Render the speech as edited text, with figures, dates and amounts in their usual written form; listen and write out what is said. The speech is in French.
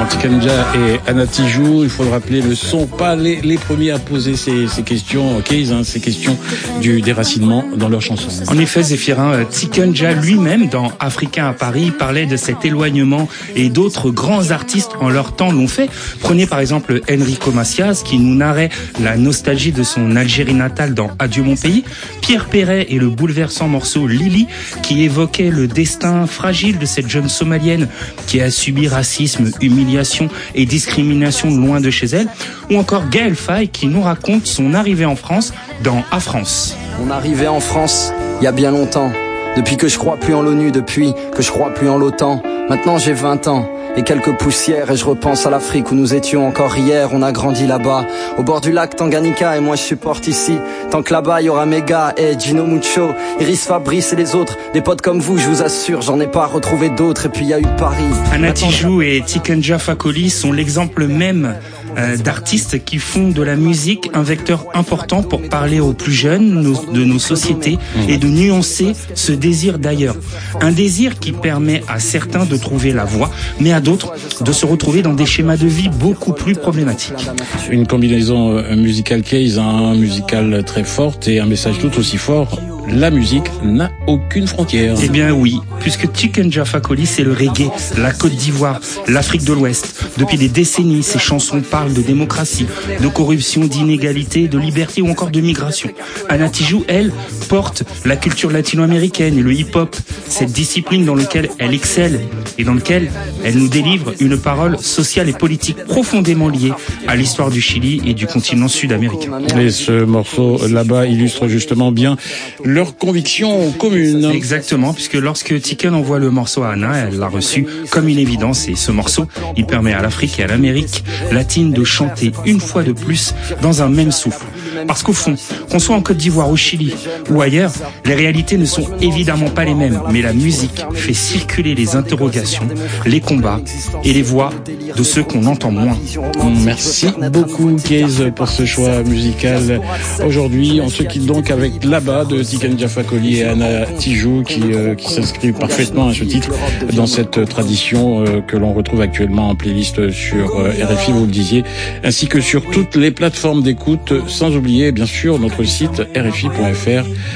Tikenja et Anna Tijoux, il faut le rappeler, ne sont pas les premiers à poser ces questions, ces questions du déracinement dans leurs chansons. En effet, Zéphirin, Tikenja lui-même, dans Africain à Paris, parlait de cet éloignement et d'autres grands artistes en leur temps l'ont fait. Prenez par exemple Enrico Macias, qui nous narrait la nostalgie de son Algérie natale dans Adieu mon pays. Pierre Perret et le bouleversant morceau Lili, qui évoquait le destin fragile de cette jeune Somalienne qui a subi racisme, humiliation et discrimination loin de chez elle. Ou encore Gaël Faye, qui nous raconte son arrivée en France dans A France. Mon arrivée en France, il y a bien longtemps. Depuis que je crois plus en l'ONU, depuis que je crois plus en l'OTAN. Maintenant j'ai 20 ans et quelques poussières et je repense à l'Afrique où nous étions encore hier. On a grandi là-bas, au bord du lac Tanganyika, et moi je supporte ici. Tant que là-bas il y aura Mega, Gino Mucho, Iris Fabrice et les autres. Des potes comme vous, je vous assure, j'en ai pas retrouvé d'autres. Et puis il y a eu Paris. Anna Tijoux et Tikenja Fakoly sont l'exemple même d'artistes qui font de la musique un vecteur important pour parler aux plus jeunes de nos sociétés et de nuancer ce désir d'ailleurs. Un désir qui permet à certains de trouver la voie, mais à d'autres de se retrouver dans des schémas de vie beaucoup plus problématiques. Une combinaison musicale musicale très forte et un message tout aussi fort. La musique n'a aucune frontière. Eh bien oui, puisque Tikenja Fakoly, c'est le reggae, la Côte d'Ivoire, l'Afrique de l'Ouest. Depuis des décennies, ses chansons parlent de démocratie, de corruption, d'inégalité, de liberté ou encore de migration. Anna Tijoux, elle, porte la culture latino-américaine et le hip-hop, cette discipline dans laquelle elle excelle et dans laquelle elle nous délivre une parole sociale et politique profondément liée à l'histoire du Chili et du continent sud-américain. Et ce morceau là-bas illustre justement bien leurs convictions communes. Exactement, puisque lorsque Tiken envoie le morceau à Anna, elle l'a reçu comme une évidence, et ce morceau, il permet à l'Afrique et à l'Amérique latine de chanter une fois de plus dans un même souffle. Parce qu'au fond, qu'on soit en Côte d'Ivoire, au Chili ou ailleurs, les réalités ne sont évidemment pas les mêmes, mais la musique fait circuler les interrogations, les combats et les voix de ceux qu'on entend moins. Merci beaucoup, Case, pour ce choix musical. Aujourd'hui, on se quitte donc avec Là-bas de Tikenja Fakoly et Anna Tijoux qui s'inscrivent parfaitement à ce titre dans cette tradition que l'on retrouve actuellement en playlist sur RFI, vous le disiez, ainsi que sur toutes les plateformes d'écoute, sans oublier bien sûr notre site rfi.fr